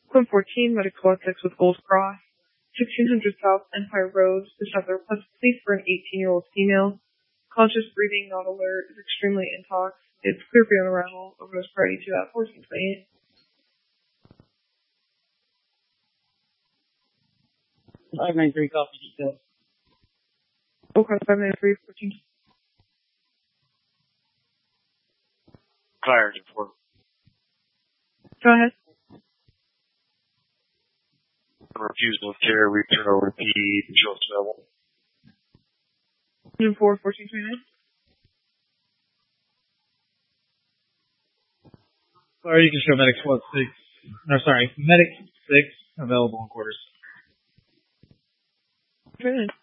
Quinn 14, Medic Squad 6 with Gold Cross. 1600 South Empire Road. This has a request please for an 18-year-old female. Conscious breathing, not alert, is extremely intox. It's clear beyond arrival. Overdose priority to that 1428. Five nine three copy details. Okay, 593, 14. Fired in 4. Go ahead. Refusal of care, return or repeat, show level. 4, 1429. Or you can show Medic Squad 6. No, sorry, Medic 6 available in quarters. Good.